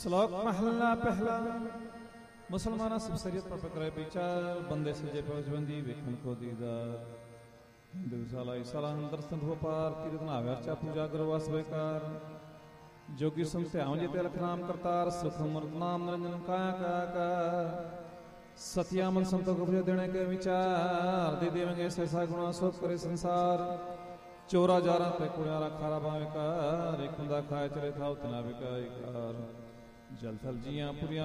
ਸ਼ਲੋਕ ਮਹਲਾ ਪਹਿਲਾ। ਮੁਸਲਮਾਨਾਂ ਸਭ ਸਰੀਅਤ ਪਰ ਪਕੜੇ ਵਿਚਾਰ, ਬੰਦੇ ਸਜੇ ਪਵਜਬੰਦੀ ਵੇਖਣ ਕੋ ਦੀਦਾ। ਹਿੰਦੂ ਸਾਲਾਈ ਸਲਾਹ ਦਰਸ਼ਨ ਹੋ ਪਾਰ, ਕੀਰਤ ਨਾਵੇ ਅਰਚਾ ਪੂਜਾ ਕਰੋ ਵਸ ਵਿਕਾਰ। ਜੋਗੀ ਸੰਤ ਧਿਆਨ ਜੇ ਤੇ ਲਖ ਨਾਮ ਕਰਤਾਰ, ਸੁਖ ਅਮਰਤ ਨਾਮ ਨਿਰੰਜਨ ਕਾਇਆ ਕਾਇਆ ਕਾ। ਸਤਿਆ ਮਨ ਸੰਤੋ ਕੋ ਬੁਝੇ ਦੇਣੇ ਕੇ ਵਿਚਾਰ, ਦੇ ਦੇਵਗੇ ਸੈਸਾ ਗੁਣਾ ਸੋ ਕਰੇ ਸੰਸਾਰ। ਚੋਰਾ ਜਾਰਾ ਤੇ ਕੁੜਿਆਰਾ ਖਾਰਾ ਬਾਵੇਂ ਕਾਰ, ਇੱਕ ਹੁੰਦਾ ਖਾਏ ਚਲੇ ਥਾਉ ਤਨਾ ਵਿਕਾਇ ਕਾਰ। ਜਲ ਥਲ ਜੀਆਂ ਪੁਰੀਆਂ